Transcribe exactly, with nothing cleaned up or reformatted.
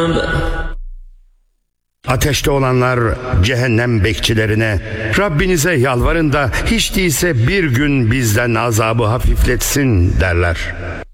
العذاب. Ateşte olanlar cehennem bekçilerine, Rabbinize yalvarın da hiç değilse bir gün bizden azabı hafifletsin derler.